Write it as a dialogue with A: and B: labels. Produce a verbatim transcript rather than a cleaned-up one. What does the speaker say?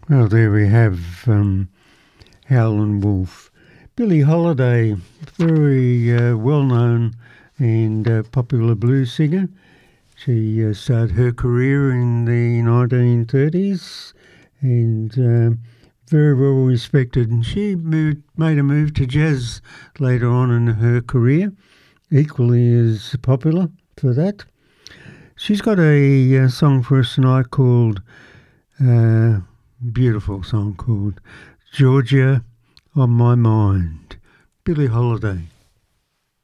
A: Well, there we have um, Howlin' Wolf. Billie Holiday, very uh, well-known and uh, popular blues singer. She uh, started her career in the nineteen thirties and uh, very well respected. And she moved, made a move to jazz later on in her career, equally as popular for that. She's got a, uh song for us tonight called, uh, beautiful song called Georgia on My Mind. Billie Holiday.